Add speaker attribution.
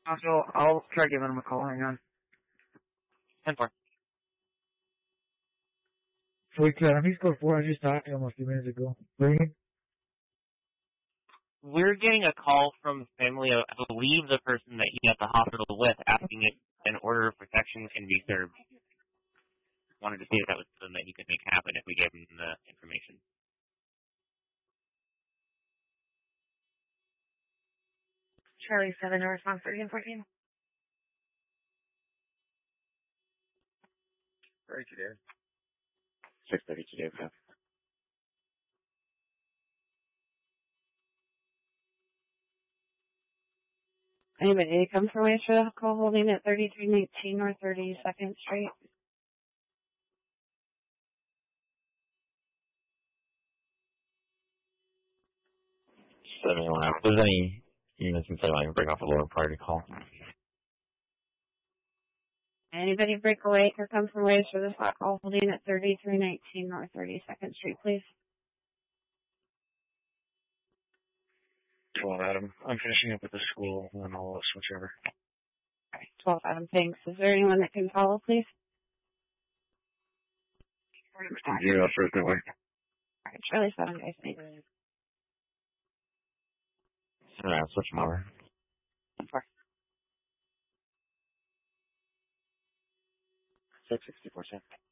Speaker 1: Also, I'll try giving him a call. Hang on.
Speaker 2: 10-4.
Speaker 3: So he's scored 4. I just talked to him a few minutes ago. Bring
Speaker 2: We're getting a call from the family of, I believe, the person that he at the hospital with, asking if an order of protection can be served. Wanted to see if that was something that he could make happen if we gave him the information.
Speaker 4: Charlie 7, no response 1314.
Speaker 1: Sorry, today.
Speaker 2: 6:30 today, okay.
Speaker 4: Anybody come from Wayshire, call holding at 3319 North 32nd Street.
Speaker 5: 71 out. If there's any units inside, I can break off a lower priority call.
Speaker 4: Anybody break away or come from Wayshire, this hot call holding at 3319 North 32nd Street, please.
Speaker 1: 12 Adam. I'm finishing up at the school, and then I'll switch over.
Speaker 4: Alright, 12 Adam, thanks. Is there anyone that can follow, please?
Speaker 1: Zero first network.
Speaker 4: Alright, Charlie 7, guys, thanks.
Speaker 5: Alright, I'll switch them over.
Speaker 4: 4.
Speaker 2: 664, sir.